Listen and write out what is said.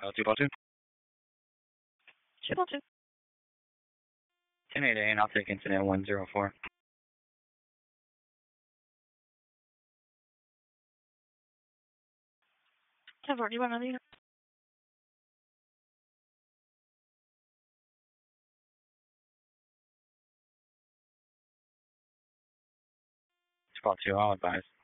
2 ball 2. 2 ball 2. 10-8, and I'll take incident 104. I've already run out of unit. Ball 2, I'll advise.